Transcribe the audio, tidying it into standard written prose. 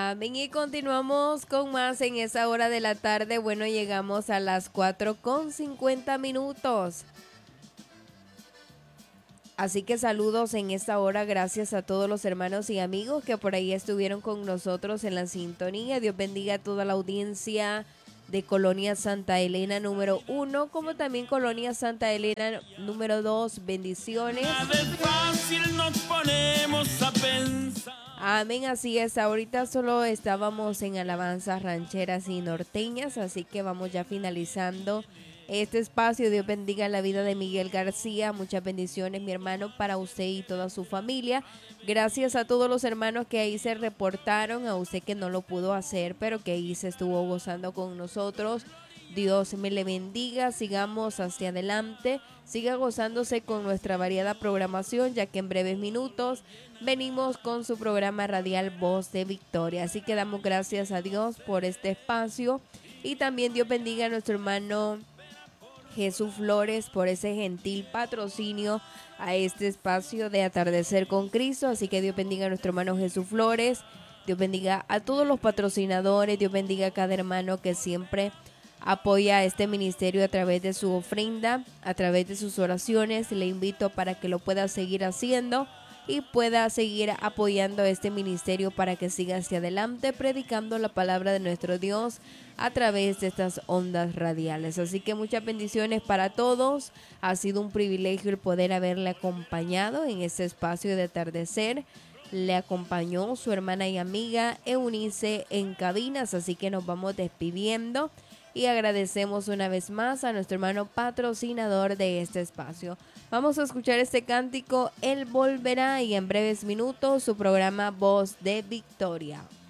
Amén, y continuamos con más en esa hora de la tarde. Bueno, llegamos a las 4:50. Así que saludos en esta hora, gracias a todos los hermanos y amigos que por ahí estuvieron con nosotros en la sintonía. Dios bendiga a toda la audiencia de Colonia Santa Elena número 1, como también Colonia Santa Elena número 2. Bendiciones. Fácil nos ponemos a pensar. Amén, así es. Ahorita solo estábamos en alabanzas rancheras y norteñas, así que vamos ya finalizando este espacio. Dios bendiga la vida de Miguel García. Muchas bendiciones, mi hermano, para usted y toda su familia. Gracias a todos los hermanos que ahí se reportaron, a usted que no lo pudo hacer, pero que ahí se estuvo gozando con nosotros. Dios me le bendiga, sigamos hacia adelante, siga gozándose con nuestra variada programación, ya que en breves minutos venimos con su programa radial Voz de Victoria. Así que damos gracias a Dios por este espacio y también Dios bendiga a nuestro hermano Jesús Flores por ese gentil patrocinio a este espacio de Atardecer con Cristo. Así que Dios bendiga a nuestro hermano Jesús Flores, Dios bendiga a todos los patrocinadores, Dios bendiga a cada hermano que siempre apoya a este ministerio a través de su ofrenda, a través de sus oraciones. Le invito para que lo pueda seguir haciendo y pueda seguir apoyando a este ministerio para que siga hacia adelante predicando la palabra de nuestro Dios a través de estas ondas radiales. Así que muchas bendiciones para todos. Ha sido un privilegio el poder haberle acompañado en este espacio de atardecer. Le acompañó su hermana y amiga Eunice en cabinas, así que nos vamos despidiendo. Y agradecemos una vez más a nuestro hermano patrocinador de este espacio. Vamos a escuchar este cántico, Él volverá, y en breves minutos su programa Voz de Victoria.